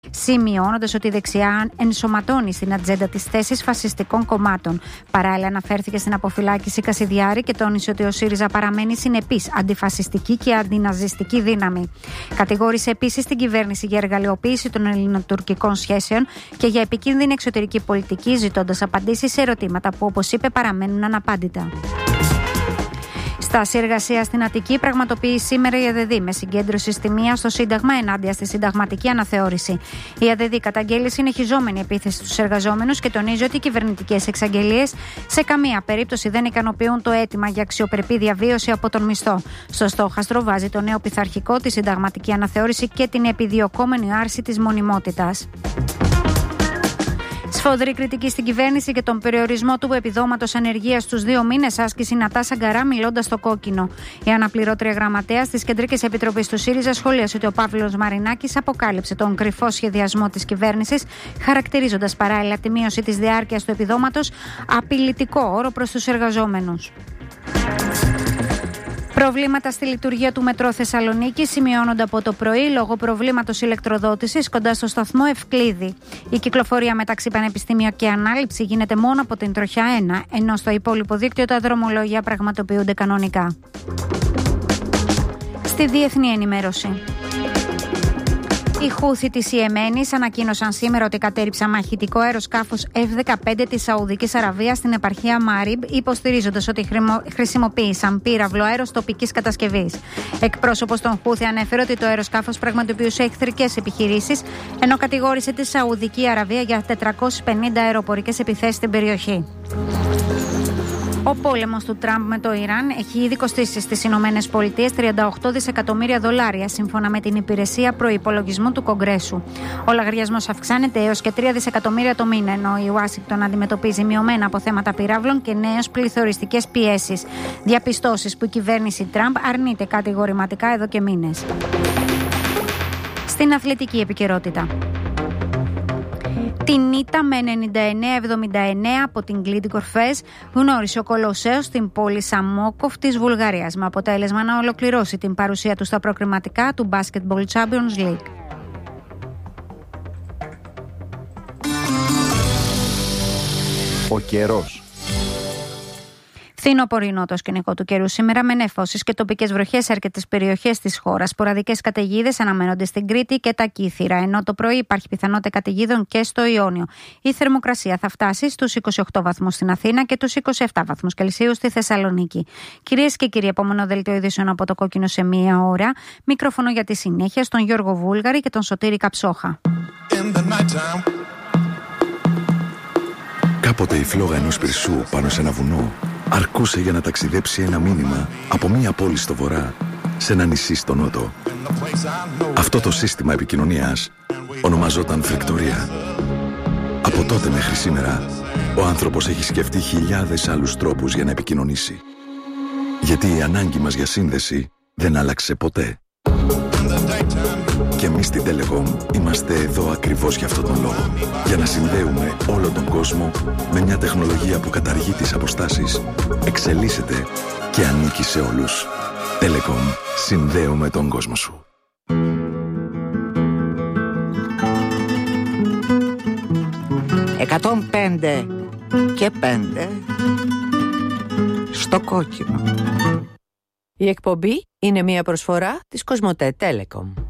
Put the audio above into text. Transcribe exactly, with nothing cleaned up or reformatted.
σημειώνοντας ότι η δεξιά ενσωματώνει στην ατζέντα της θέσεις φασιστικών κομμάτων. Παράλληλα, αναφέρθηκε στην αποφυλάκηση Κασιδιάρη και τόνισε ότι ο ΣΥΡΙΖΑ παραμένει συνεπής αντιφασιστική και αντιναζιστική δύναμη. Κατηγόρησε επίσης την κυβέρνηση για εργαλειοποίηση των ελληνοτουρκικών σχέσεων και για επικίνδυνη εξωτερική πολιτική, ζητώντας απαντήσεις σε ερωτήματα που, όπως είπε, παραμένουν αναπάντητα. Στάση εργασία στην Αττική πραγματοποιεί σήμερα η ΑΔΔ με συγκέντρωση στη μία στο Σύνταγμα ενάντια στη συνταγματική αναθεώρηση. Η ΑΔΔ καταγγέλει συνεχιζόμενη επίθεση στους εργαζόμενους και τονίζει ότι οι κυβερνητικές εξαγγελίες σε καμία περίπτωση δεν ικανοποιούν το αίτημα για αξιοπρεπή διαβίωση από τον μισθό. Στο στόχαστρο βάζει το νέο πειθαρχικό, τη συνταγματική αναθεώρηση και την επιδιωκόμενη άρση της μονιμότητας. Σφοδρή κριτική στην κυβέρνηση και τον περιορισμό του επιδόματος ανεργίας στους δύο μήνες άσκησε η Νατάσα Γκαρά μιλώντας στο κόκκινο. Η αναπληρώτρια γραμματέας της Κεντρικής Επιτροπής του ΣΥΡΙΖΑ σχολίασε ότι ο Παύλος Μαρινάκης αποκάλυψε τον κρυφό σχεδιασμό της κυβέρνησης, χαρακτηρίζοντας παράλληλα τη μείωση της διάρκειας του επιδόματος απειλητικό όρο προς τους εργαζόμενους. Προβλήματα στη λειτουργία του μετρό Θεσσαλονίκη σημειώνονται από το πρωί λόγω προβλήματος ηλεκτροδότησης κοντά στο σταθμό Ευκλήδη. Η κυκλοφορία μεταξύ Πανεπιστήμιο και Ανάληψη γίνεται μόνο από την τροχιά ένα, ενώ στο υπόλοιπο δίκτυο τα δρομολόγια πραγματοποιούνται κανονικά. Στη διεθνή ενημέρωση. Οι Χούθι της Ιεμένης ανακοίνωσαν σήμερα ότι κατέρριψαν μαχητικό αεροσκάφος εφ δεκαπέντε της Σαουδικής Αραβίας στην επαρχία Μάριμπ, υποστηρίζοντας ότι χρησιμοποίησαν πύραυλο αέρος τοπικής κατασκευής. Εκπρόσωπος των Χούθι ανέφερε ότι το αεροσκάφος πραγματοποιούσε εχθρικές επιχειρήσεις, ενώ κατηγόρησε τη Σαουδική Αραβία για τετρακόσιες πενήντα αεροπορικές επιθέσεις στην περιοχή. Ο πόλεμος του Τραμπ με το Ιράν έχει ήδη κοστίσει στις Ηνωμένες Πολιτείες τριάντα οκτώ δισεκατομμύρια δολάρια, σύμφωνα με την υπηρεσία προϋπολογισμού του Κογκρέσου. Ο λογαριασμός αυξάνεται έως και τρία δισεκατομμύρια το μήνα, ενώ η Ουάσιγκτον αντιμετωπίζει μειωμένα αποθέματα πυράβλων και νέες πληθωριστικές πιέσεις. Διαπιστώσεις που η κυβέρνηση Τραμπ αρνείται κατηγορηματικά εδώ και μήνες. Στην αθλητική επικαιρότητα. Την ήττα με ενενήντα εννέα εβδομήντα εννέα από την Γκλίντι Κορφές γνώρισε ο Κολοσσέος στην πόλη Σαμόκοφ της Βουλγαρίας, με αποτέλεσμα να ολοκληρώσει την παρουσία του στα προκριματικά του Basketball Champions League. Ο καιρός. Φθινοπορεινό το σκηνικό του καιρού σήμερα, με νεφώσεις και τοπικές βροχές σε αρκετές περιοχές της χώρας. Σποραδικές καταιγίδες αναμένονται στην Κρήτη και τα Κύθυρα, ενώ το πρωί υπάρχει πιθανότητα καταιγίδων και στο Ιόνιο. Η θερμοκρασία θα φτάσει στους είκοσι οκτώ βαθμούς στην Αθήνα και τους είκοσι επτά βαθμούς Κελσίου στη Θεσσαλονίκη. Κυρίες και κύριοι, επόμενο δελτίο ειδήσεων από το Κόκκινο σε μία ώρα. Μικρόφωνο για τη συνέχεια στον Γιώργο Βούλγαρη και τον Σωτήρη Καψόχα. Κάποτε η φλόγα ενός πυρσού πάνω σε ένα βουνό αρκούσε για να ταξιδέψει ένα μήνυμα από μία πόλη στο βορρά σε ένα νησί στο νότο. Αυτό το σύστημα επικοινωνίας ονομαζόταν φρεκτορία. Από τότε μέχρι σήμερα, ο άνθρωπος έχει σκεφτεί χιλιάδες άλλους τρόπους για να επικοινωνήσει. Γιατί η ανάγκη μας για σύνδεση δεν άλλαξε ποτέ. Και εμείς στην Telecom είμαστε εδώ ακριβώς για αυτόν τον λόγο. Για να συνδέουμε όλο τον κόσμο με μια τεχνολογία που καταργεί τις αποστάσεις, εξελίσσεται και ανήκει σε όλους. Telecom. Συνδέουμε τον κόσμο σου. εκατόν πέντε και πέντε στο κόκκινο. Η εκπομπή είναι μια προσφορά της Κοσμοτέ Telecom.